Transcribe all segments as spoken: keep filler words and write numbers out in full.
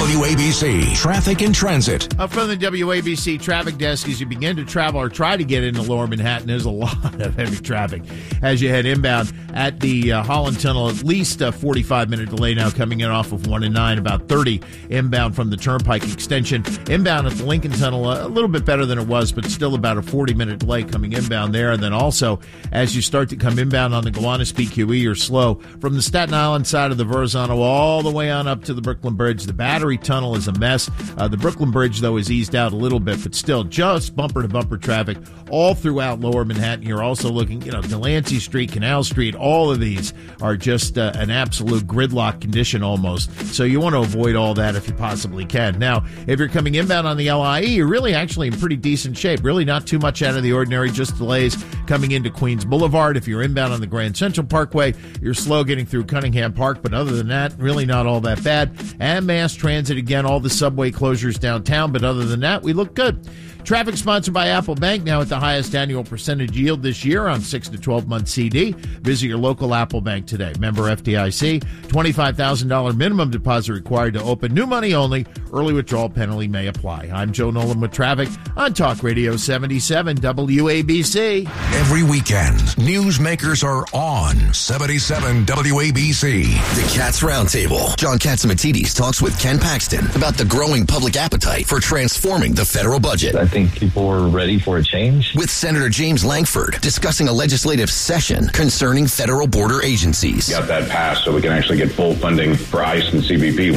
W A B C Traffic and Transit. Up from the W A B C traffic desk, as you begin to travel or try to get into Lower Manhattan, there's a lot of heavy traffic as you head inbound at the uh, Holland Tunnel. At least a forty-five minute delay now coming in off of one and nine, about thirty inbound from the Turnpike extension. Inbound at the Lincoln Tunnel, a little bit better than it was, but still about a forty minute delay coming inbound there. And then also, as you start to come inbound on the Gowanus P Q E, you're slow from the Staten Island side of the Verrazano all the way on up to the Brooklyn Bridge. The Battery Tunnel is a mess. Uh, the Brooklyn Bridge, though, is eased out a little bit, but still just bumper-to-bumper traffic all throughout Lower Manhattan. You're also looking, you know, Delancey Street, Canal Street, all of these are just uh, an absolute gridlock condition almost. So you want to avoid all that if you possibly can. Now, if you're coming inbound on the L I E, you're really actually in pretty decent shape. Really not too much out of the ordinary, just delays coming into Queens Boulevard. If you're inbound on the Grand Central Parkway, you're slow getting through Cunningham Park, but other than that, really not all that bad. And mass transit, again, all the subway closures downtown, but other than that, we look good. Traffic sponsored by Apple Bank, now at the highest annual percentage yield this year on six to twelve month C D. Visit your local Apple Bank today. Member F D I C, twenty-five thousand dollars minimum deposit required to open. New money only. Early withdrawal penalty may apply. I'm Joe Nolan with traffic on Talk Radio seventy-seven W A B C. Every weekend, newsmakers are on seventy-seven W A B C. The Cats Roundtable. John Catsimatidis talks with Ken Paxton about the growing public appetite for transforming the federal budget. I think people are ready for a change. With Senator James Langford discussing a legislative session concerning federal border agencies. Got that passed so we can actually get full funding for ICE and C B P.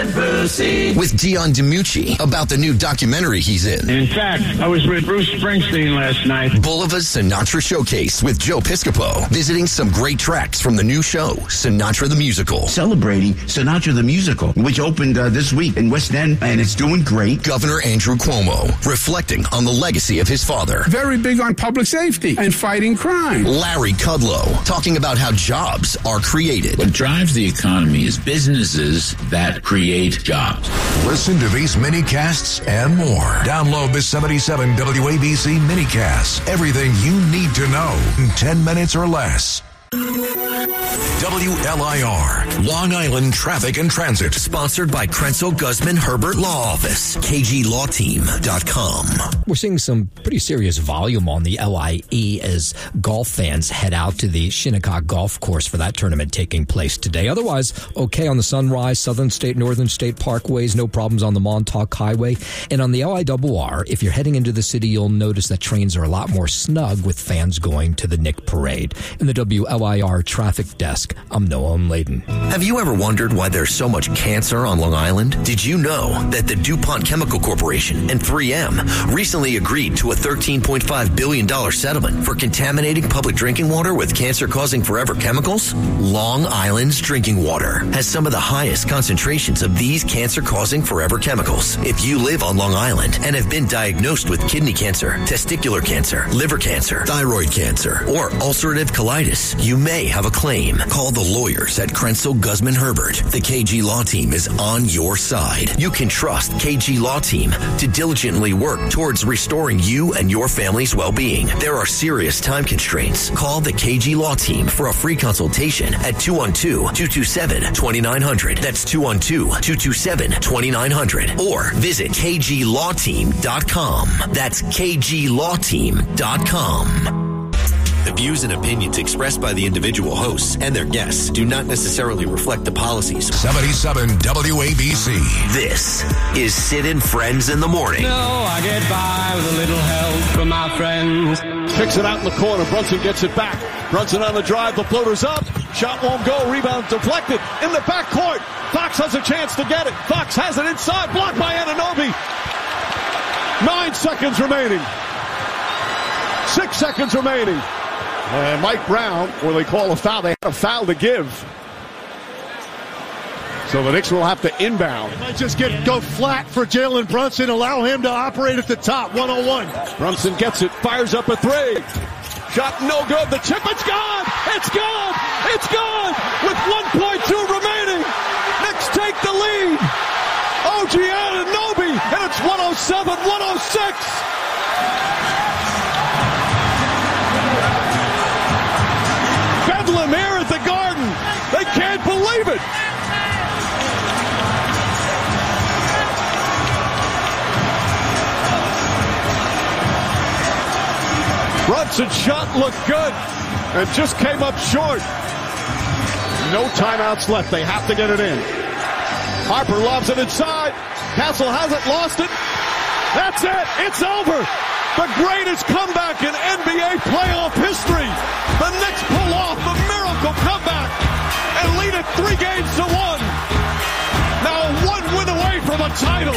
With Dion DiMucci about the new documentary he's in. In fact, I was with Bruce Springsteen last night. Bulava's Sinatra Showcase with Joe Piscopo, visiting some great tracks from the new show, Sinatra the Musical. Celebrating Sinatra the Musical, which opened uh, this week in West End, and it's doing great. Governor Andrew Cuomo, reflecting on the legacy of his father. Very big on public safety and fighting crime. Larry Kudlow, talking about how jobs are created. What drives the economy is businesses that create jobs. Listen to these mini-casts and more. Download the seventy-seven W A B C mini-casts. Everything you need to know in ten minutes or less. W L I R, Long Island Traffic and Transit. Sponsored by Krenzel Guzman Herbert Law Office, K G law team dot com. We're seeing some pretty serious volume on the L I E as golf fans head out to the Shinnecock Golf Course for that tournament taking place today. Otherwise, okay on the Sunrise, Southern State, Northern State Parkways, no problems on the Montauk Highway. And on the L I R R, if you're heading into the city, you'll notice that trains are a lot more snug with fans going to the Nick Parade. In the W L I R Traffic Desk, I'm Noam Layden. Have you ever wondered why there's so much cancer on Long Island? Did you know that the DuPont Chemical Corporation and three M recently agreed to a thirteen point five billion dollars settlement for contaminating public drinking water with cancer-causing forever chemicals? Long Island's drinking water has some of the highest concentrations of these cancer-causing forever chemicals. If you live on Long Island and have been diagnosed with kidney cancer, testicular cancer, liver cancer, thyroid cancer, or ulcerative colitis, you may have a claim. Call the lawyers at Krenzel Guzman Herbert. The K G Law Team is on your side. You can trust K G Law Team to diligently work towards restoring you and your family's well-being. There are serious time constraints. Call the K G Law Team for a free consultation at two one two, two two seven, two nine zero zero. That's two one two, two two seven, two nine zero zero. Or visit K G law team dot com. That's K G law team dot com. The views and opinions expressed by the individual hosts and their guests do not necessarily reflect the policies. seventy-seven W A B C. This is Sid and Friends in the Morning. No, I get by with a little help from my friends. Kicks it out in the corner. Brunson gets it back. Brunson on the drive. The floater's up. Shot won't go. Rebound deflected in the backcourt. Fox has a chance to get it. Fox has it inside. Blocked by Anunoby. Nine seconds remaining. Six seconds remaining. And Mike Brown, where they call a foul, they had a foul to give. So the Knicks will have to inbound. They might just get go flat for Jalen Brunson, allow him to operate at the top, one oh one. Brunson gets it, fires up a three. Shot no good, the tip, it's gone! It's gone! It's gone! With one point two remaining, Knicks take the lead. O G Anunoby, and it's one oh seven, one oh six. Bedlam here at the Garden. They can't believe it. Brunson's shot looked good and just came up short. No timeouts left. They have to get it in. Harper lobs it inside. Castle hasn't lost it. That's it. It's over. The greatest comeback in N B A playoff history. The Knicks pull off the miracle comeback and lead it three games to one. Now one win away from a title.